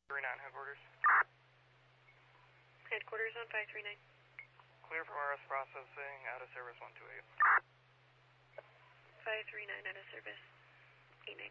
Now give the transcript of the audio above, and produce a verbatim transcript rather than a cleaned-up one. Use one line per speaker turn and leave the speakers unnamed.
three nine headquarters.
Headquarters on five three nine.
Clear from R S processing, out of service one two eight.
five three nine out of service.